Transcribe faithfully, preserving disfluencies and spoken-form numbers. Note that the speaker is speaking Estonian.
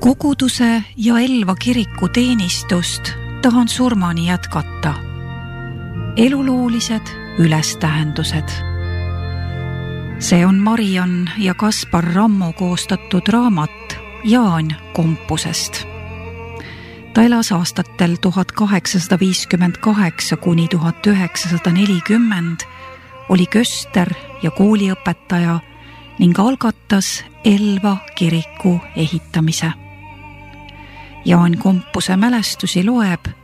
Koguduse ja Elva kiriku teenistust tahan surmani jätkata. Eluloolised ülestähendused. See on Mariann ja Kaspar Rammo koostatud raamat Jaan Kompusest. Ta elas aastatel tuhat kaheksasada viiskümmend kaheksa kuni tuhat üheksasada nelikümmend, oli köster ja kooliõpetaja ning algatas Elva kiriku ehitamise. Jaan Kompuse mälestusi loeb